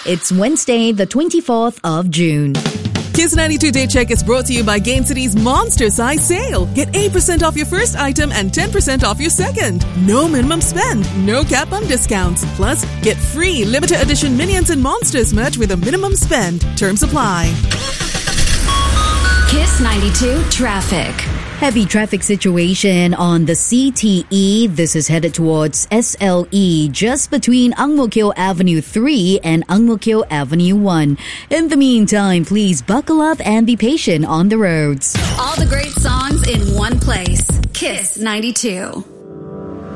It's Wednesday, the 24th of June. Kiss 92 Day Check is brought to you by Gain City's Monster Size Sale. Get 8% off your first item and 10% off your second. No minimum spend, no cap on discounts. Plus, get free limited edition Minions and Monsters merch with a minimum spend. Terms apply. Kiss 92 Traffic. Heavy traffic situation on the CTE. This is headed towards SLE just between Ang Mo Kio Avenue 3 and Ang Mo Kio Avenue 1. In the meantime, please buckle up and be patient on the roads. All the great songs in one place. Kiss 92.